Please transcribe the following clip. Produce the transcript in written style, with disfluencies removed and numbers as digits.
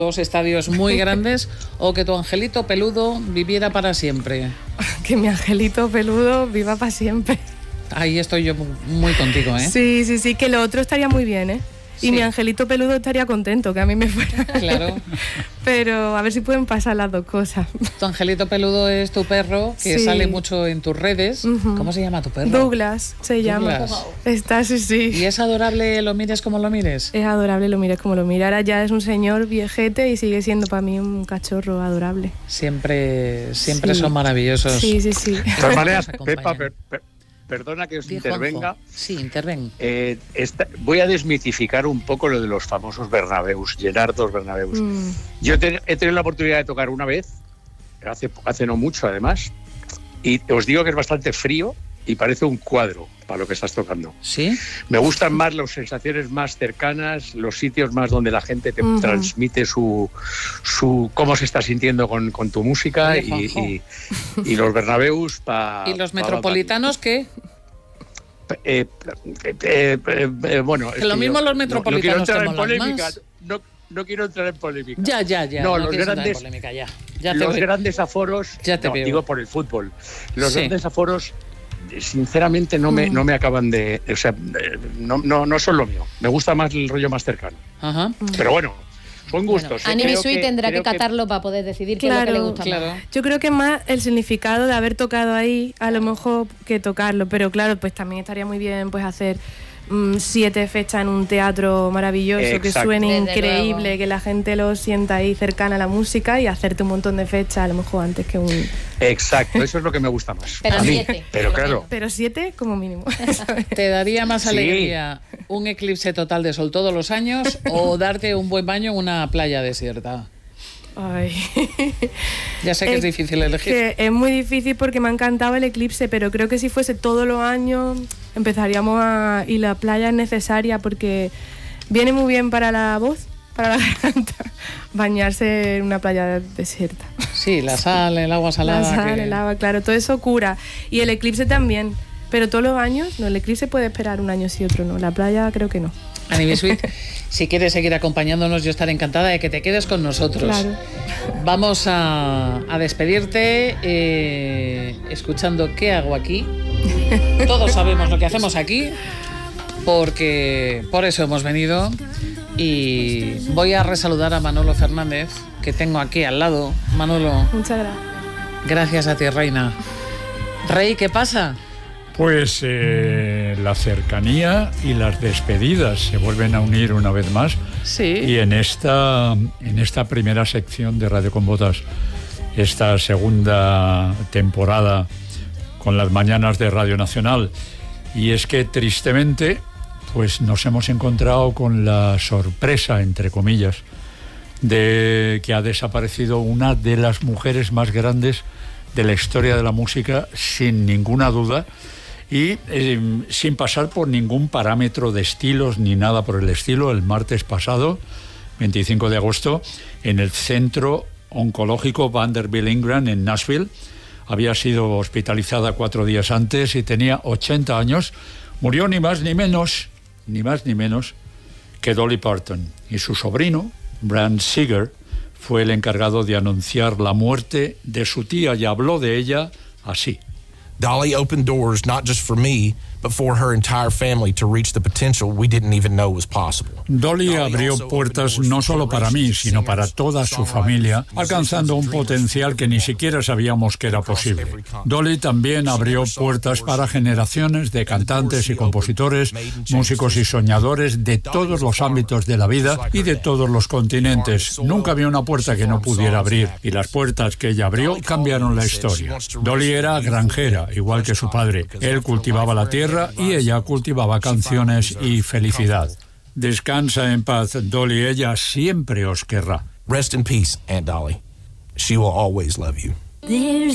dos estadios muy grandes o que tu angelito peludo viviera para siempre? Que mi angelito peludo viva para siempre. Ahí estoy yo muy contigo, ¿eh? Sí, que lo otro estaría muy bien, ¿eh? Y sí. Mi angelito peludo estaría contento, que a mí me fuera. Claro. Pero a ver si pueden pasar las dos cosas. Tu angelito peludo es tu perro, que sí. sale mucho en tus redes. Uh-huh. ¿Cómo se llama tu perro? Douglas se llama. Está, sí. ¿Y es adorable, lo mires como lo mires? Es adorable, lo mires como lo mires. Ahora ya es un señor viejete y sigue siendo para mí un cachorro adorable. Siempre sí. Son maravillosos. Sí. De todas maneras, Pepa, perdona que os intervenga. Sí, interven. Voy a desmitificar un poco lo de los famosos Bernabéus, llenar dos Bernabéus. Yo he tenido la oportunidad de tocar una vez, hace no mucho además, y os digo que es bastante frío y parece un cuadro para lo que estás tocando. ¿Sí? Me gustan más las sensaciones más cercanas, los sitios más donde la gente te transmite su cómo se está sintiendo con tu música y los Bernabéus ¿Y los metropolitanos qué? Bueno, que lo mismo los metropolitanos no quiero entrar en polémica. No quiero entrar en polémica. Ya. No, los grandes, polémica, ya los grandes aforos, digo por el fútbol. Los grandes aforos, sinceramente, no me acaban de... O sea, no son lo mío. Me gusta más el rollo más cercano. Ajá. Pero bueno, son gustos. Anime Sui tendrá que catarlo para poder decidir qué es lo que le gusta más. Yo creo que es más el significado de haber tocado ahí, a lo mejor, que tocarlo. Pero claro, pues también estaría muy bien pues hacer 7 fechas en un teatro maravilloso. Exacto. Que suene desde increíble, luego. Que la gente lo sienta ahí cercana a la música y hacerte un montón de fechas, a lo mejor antes que un... Exacto, eso es lo que me gusta más. Pero 7. Pero claro. Pero 7 como mínimo. ¿Te daría más alegría un eclipse total de sol todos los años o darte un buen baño en una playa desierta? Ay. Ya sé que es difícil elegir. Que es muy difícil porque me ha encantado el eclipse, pero creo que si fuese todos los años empezaríamos a... Y la playa es necesaria porque viene muy bien para la voz, para la garganta, bañarse en una playa desierta. Sí, la sal, el agua salada. La sal, el agua, claro, todo eso cura. Y el eclipse también, pero todos los años, no, el eclipse puede esperar un año sí, otro no, la playa creo que no. Anime Sui, si quieres seguir acompañándonos, yo estaré encantada de que te quedes con nosotros. Claro. Vamos a despedirte escuchando ¿Qué hago aquí? Todos sabemos lo que hacemos aquí, porque por eso hemos venido. Y voy a resaludar a Manolo Fernández, que tengo aquí al lado. Manolo. Muchas gracias. Gracias a ti, reina. Rey, ¿qué pasa? Pues la cercanía y las despedidas se vuelven a unir una vez más. Sí. Y en esta primera sección de Radio con Botas, esta segunda temporada con las mañanas de Radio Nacional. Y es que tristemente, pues nos hemos encontrado con la sorpresa, entre comillas, de que ha desaparecido una de las mujeres más grandes de la historia de la música, sin ninguna duda. Y sin pasar por ningún parámetro de estilos ni nada por el estilo, el martes pasado, 25 de agosto, en el Centro Oncológico Vanderbilt Ingram en Nashville, había sido hospitalizada 4 días antes y tenía 80 años. Murió ni más ni menos que Dolly Parton. Y su sobrino, Brad Seeger, fue el encargado de anunciar la muerte de su tía y habló de ella así. Dolly opened doors not just for me, but for her entire family to reach the potential we didn't even know was possible. Dolly abrió puertas no solo para mí, sino para toda su familia, alcanzando un potencial que ni siquiera sabíamos que era posible. Dolly también abrió puertas para generaciones de cantantes y compositores, músicos y soñadores de todos los ámbitos de la vida y de todos los continentes. Nunca había una puerta que no pudiera abrir, y las puertas que ella abrió cambiaron la historia. Dolly era granjera, igual que su padre. Él cultivaba la tierra y ella cultivaba canciones y felicidad. Descansa en paz, Dolly, ella siempre os querrá. Rest in peace, Aunt Dolly. She will always love you.